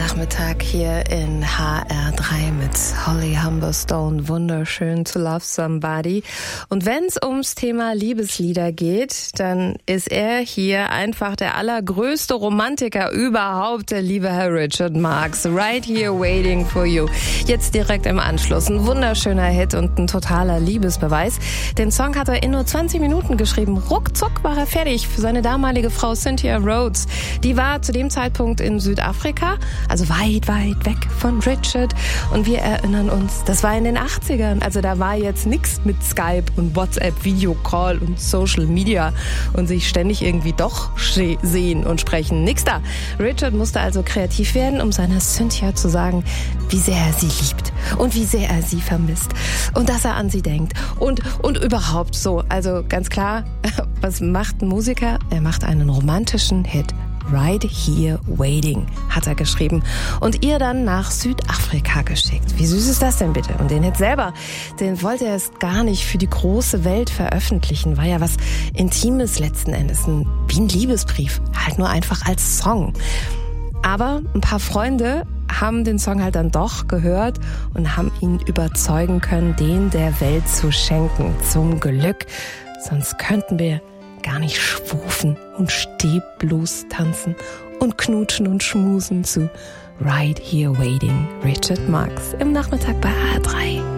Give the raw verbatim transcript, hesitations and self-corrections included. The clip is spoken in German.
Nachmittag hier in H R drei mit Holly Humberstone. Wunderschön to love somebody. Und wenn es ums Thema Liebeslieder geht, dann ist er hier einfach der allergrößte Romantiker überhaupt, der liebe Herr Richard Marx. Right Here Waiting for You. Jetzt direkt im Anschluss. Ein wunderschöner Hit und ein totaler Liebesbeweis. Den Song hat er in nur zwanzig Minuten geschrieben. Ruckzuck war er fertig für seine damalige Frau Cynthia Rhodes. Die war zu dem Zeitpunkt in Südafrika, also weit, weit weg von Richard. Und wir erinnern uns, das war in den achtzigern. Also da war jetzt nix mit Skype und WhatsApp, Videocall und Social Media und sich ständig irgendwie doch sehen und sprechen. Nix da. Richard musste also kreativ werden, um seiner Cynthia zu sagen, wie sehr er sie liebt und wie sehr er sie vermisst und dass er an sie denkt und, und überhaupt so. Also ganz klar, was macht ein Musiker? Er macht einen romantischen Hit. Right Here Waiting hat er geschrieben und ihr dann nach Südafrika geschickt. Wie süß ist das denn bitte? Und den Hit selber, den wollte er erst gar nicht für die große Welt veröffentlichen. War ja was Intimes letzten Endes, ein, wie ein Liebesbrief, halt nur einfach als Song. Aber ein paar Freunde haben den Song halt dann doch gehört und haben ihn überzeugen können, den der Welt zu schenken. Zum Glück, sonst könnten wir gar nicht schwufen und Stehblues tanzen und knutschen und schmusen zu Right Here Waiting. Richard Marx im Nachmittag bei H R drei.